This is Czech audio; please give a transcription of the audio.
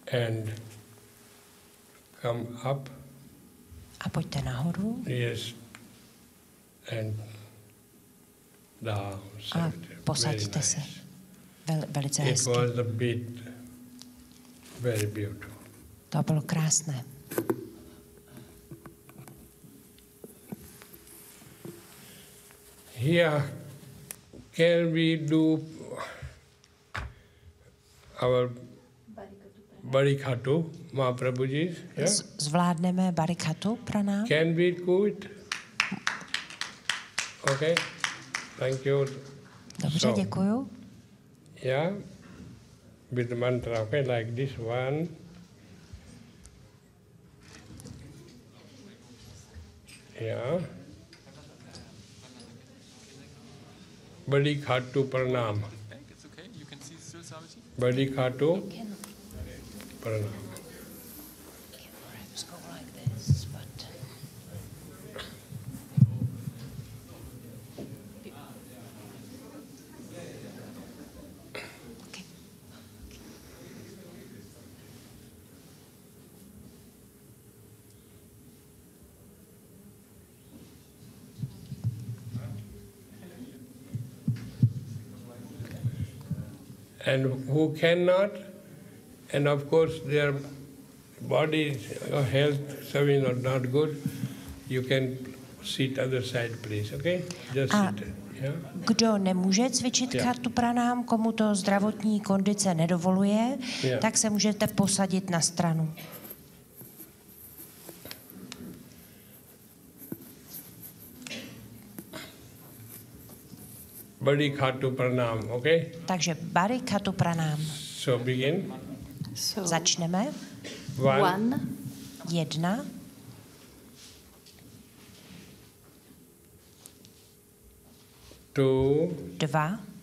And come up. A pojďte nahoru. Yes. And down. A posaďte se. Velice It hezky. was a bit very beautiful. To bylo krásné. Here, can we do our Barikatu, Mahaprabhuji? Yeah? Zvládneme Barikatu pranám? Can we do it? Okay, thank you. Dobře, děkuju. Yeah, with the mantra, okay, like this one. Yeah. Barikatu Pranam. It's okay, you can see still Swamiji. Barikatu Pranam. Perhaps go like this, but... Okay. And who cannot, and of course their body health serving or not good, you can sit other side, please, okay? Just sit. Yeah? Kdo nemůže cvičit kartu pranám, komu to zdravotní kondice nedovoluje, tak se můžete posadit na stranu. Barikatu Pranam, okay? Takže Barikatu pranám. So begin. Začneme. One. 1. 2. 2.